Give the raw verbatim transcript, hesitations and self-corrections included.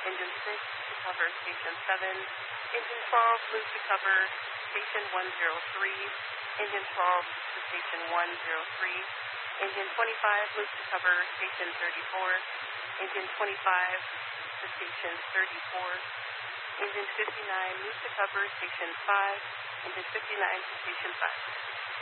Engine six to cover Station seven. Engine twelve, move to cover Station one zero three. Engine twelve to Station one zero three. Engine twenty-five, move to cover Station thirty-four. Engine twenty-five to Station thirty-four. Engine fifty-nine, move to cover Station five. Engine fifty-nine to Station five.